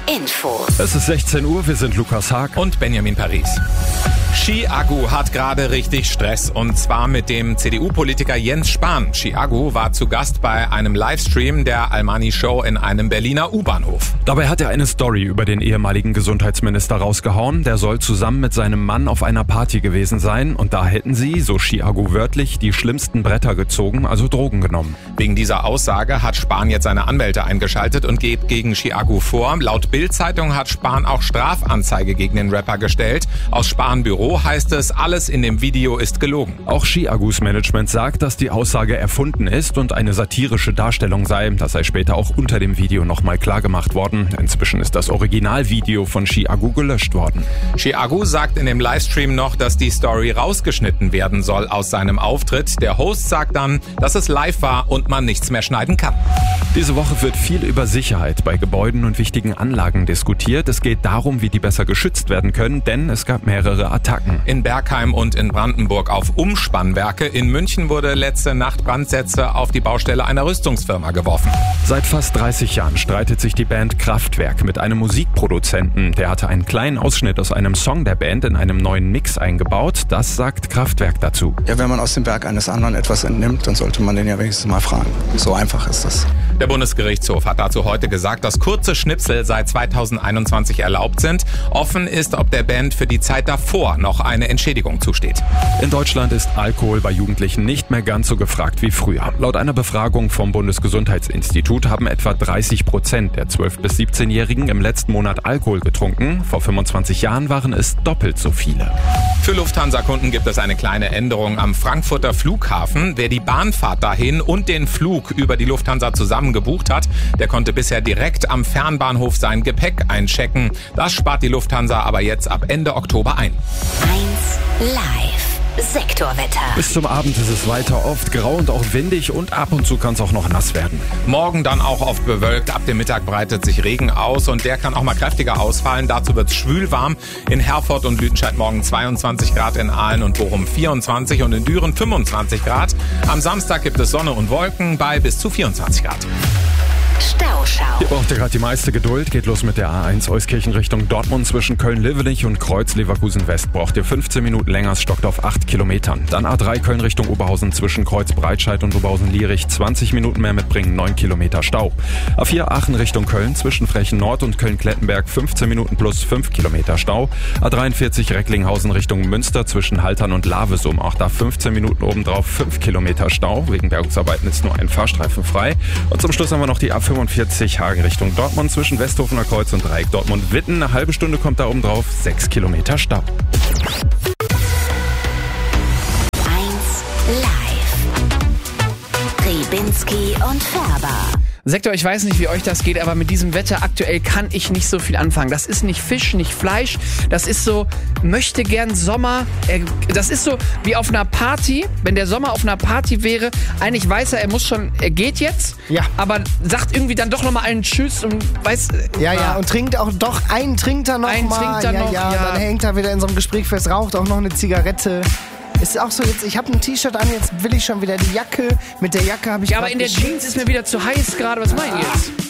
Infos. Es ist 16 Uhr, wir sind Lukas Haag und Benjamin Paris. Chiago hat gerade richtig Stress, und zwar mit dem CDU-Politiker Jens Spahn. Chiago war zu Gast bei einem Livestream der Almani-Show in einem Berliner U-Bahnhof. Dabei hat er eine Story über den ehemaligen Gesundheitsminister rausgehauen. Der soll zusammen mit seinem Mann auf einer Party gewesen sein, und da hätten sie, so Chiago wörtlich, die schlimmsten Bretter gezogen, also Drogen genommen. Wegen dieser Aussage hat Spahn jetzt seine Anwälte eingeschaltet und geht gegen Chiago vor. Laut Bild-Zeitung hat Spahn auch Strafanzeige gegen den Rapper gestellt. Aus Spahn-Büro heißt es, alles in dem Video ist gelogen. Auch Chiagos Management sagt, dass die Aussage erfunden ist und eine satirische Darstellung sei. Das sei später auch unter dem Video nochmal klargemacht worden. Inzwischen ist das Originalvideo von Chiago gelöscht worden. Chiago sagt in dem Livestream noch, dass die Story rausgeschnitten werden soll aus seinem Auftritt. Der Host sagt dann, dass es live war und man nichts mehr schneiden kann. Diese Woche wird viel über Sicherheit bei Gebäuden und wichtigen Anlagen diskutiert. Es geht darum, wie die besser geschützt werden können, denn es gab mehrere Attacken. In Bergheim und in Brandenburg auf Umspannwerke. In München wurde letzte Nacht Brandsätze auf die Baustelle einer Rüstungsfirma geworfen. Seit fast 30 Jahren streitet sich die Band Kraftwerk mit einem Musikproduzenten. Der hatte einen kleinen Ausschnitt aus einem Song der Band in einem neuen Mix eingebaut. Das sagt Kraftwerk dazu. Ja, wenn man aus dem Werk eines anderen etwas entnimmt, dann sollte man den ja wenigstens mal fragen. So einfach ist das. Der Bundesgerichtshof hat dazu heute gesagt, dass kurze Schnipsel seit 2021 erlaubt sind. Offen ist, ob der Band für die Zeit davor noch eine Entschädigung zusteht. In Deutschland ist Alkohol bei Jugendlichen nicht mehr ganz so gefragt wie früher. Laut einer Befragung vom Bundesgesundheitsinstitut haben etwa 30% der 12- bis 17-Jährigen im letzten Monat Alkohol getrunken. Vor 25 Jahren waren es doppelt so viele. Für Lufthansa-Kunden gibt es eine kleine Änderung am Frankfurter Flughafen. Wer die Bahnfahrt dahin und den Flug über die Lufthansa zusammen gebucht hat, der konnte bisher direkt am Fernbahnhof sein Gepäck einchecken. Das spart die Lufthansa aber jetzt ab Ende Oktober ein. 1 Live Sektorwetter. Bis zum Abend ist es weiter oft grau und auch windig, und ab und zu kann es auch noch nass werden. Morgen dann auch oft bewölkt. Ab dem Mittag breitet sich Regen aus, und der kann auch mal kräftiger ausfallen. Dazu wird es schwül warm. In Herford und Lüdenscheid morgen 22 Grad, in Aalen und Bochum 24 und in Düren 25 Grad. Am Samstag gibt es Sonne und Wolken bei bis zu 24 Grad. Stauschau. Hier braucht ihr gerade die meiste Geduld. Geht los mit der A1 Euskirchen Richtung Dortmund zwischen Köln-Livelich und Kreuz-Leverkusen-West. Braucht ihr 15 Minuten länger, es stockt auf 8 Kilometern. Dann A3 Köln Richtung Oberhausen zwischen Kreuz-Breitscheid und Oberhausen-Lierich. 20 Minuten mehr mitbringen, 9 Kilometer Stau. A4 Aachen Richtung Köln zwischen Frechen Nord und Köln-Klettenberg. 15 Minuten plus 5 Kilometer Stau. A43 Recklinghausen Richtung Münster zwischen Haltern und Lavesum. Auch da 15 Minuten obendrauf, 5 Kilometer Stau. Wegen Bergungsarbeiten ist nur ein Fahrstreifen frei. Und zum Schluss haben wir noch die A45 Hagen Richtung Dortmund zwischen Westhofener Kreuz und Dreieck Dortmund-Witten. Eine halbe Stunde kommt da oben drauf, 6 Kilometer Stau. 1 Live Ribinski und Färber. Sektor, ich weiß nicht, wie euch das geht, aber mit diesem Wetter aktuell kann ich nicht so viel anfangen. Das ist nicht Fisch, nicht Fleisch. Das ist so, möchte gern Sommer. Das ist so wie auf einer Party, wenn der Sommer auf einer Party wäre. Eigentlich weiß er geht jetzt. Ja. Aber sagt irgendwie dann doch nochmal allen Tschüss und weiß. Ja, und trinkt auch doch, trinkt er noch mal. Dann hängt er wieder in so einem Gespräch fest, raucht auch noch eine Zigarette. Ist auch so, jetzt, ich habe ein T-Shirt an, jetzt will ich schon wieder die Jacke. Mit der Jacke habe ich. Ja, aber in der Jeans ist mir wieder zu heiß gerade. Was meint ihr jetzt?